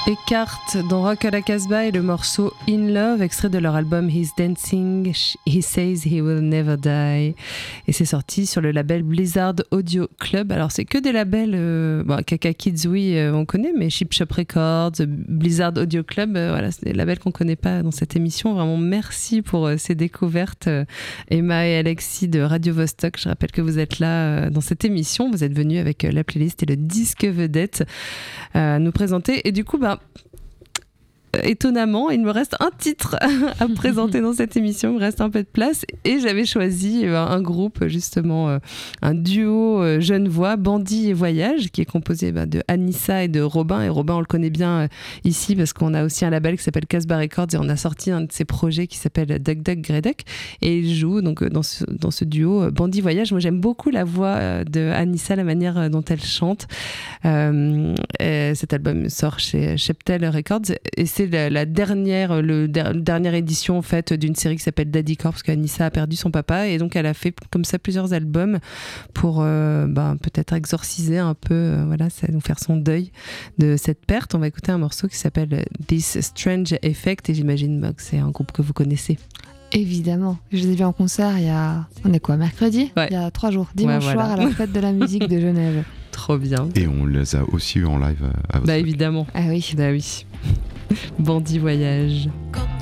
Eckhart dans Rock à la Casbah et le morceau In Love, extrait de leur album He's Dancing, He Says He Will Never Die. Et c'est sorti sur le label Blizzard Audio Club. Alors c'est que des labels, Kaka Kids, oui, on connaît, mais Chip Shop Records, Blizzard Audio Club, voilà, c'est des labels qu'on connaît pas dans cette émission. Vraiment, merci pour ces découvertes, Emma et Alexis de Radio Vostok. Je rappelle que vous êtes là dans cette émission. Vous êtes venus avec la playlist et le disque vedette à nous présenter. Et du coup, étonnamment, il me reste un titre à présenter dans cette émission, il me reste un peu de place et j'avais choisi un groupe, justement un duo jeune voix, Bandit et Voyage, qui est composé de Anissa et de Robin. Et Robin, on le connaît bien ici parce qu'on a aussi un label qui s'appelle Casbah Records et on a sorti un de ses projets qui s'appelle Duck Duck Grey Duck, et il joue donc dans ce duo Bandit Voyage. Moi j'aime beaucoup la voix de Anissa, la manière dont elle chante. Cet album sort chez Cheptel Records et c'est la dernière édition en fait d'une série qui s'appelle Daddy Core, parce qu'Anissa a perdu son papa et donc elle a fait comme ça plusieurs albums pour peut-être exorciser un peu, nous faire son deuil de cette perte. On va écouter un morceau qui s'appelle This Strange Effect et j'imagine que c'est un groupe que vous connaissez. Évidemment, je les ai vus en concert on est quoi, mercredi ? Ouais. Il y a 3 jours, dimanche soir à la fête de la musique de Genève. Trop bien. Et on les a aussi eu en live à Vostok. Évidemment. Ah oui. Bandit Voyage.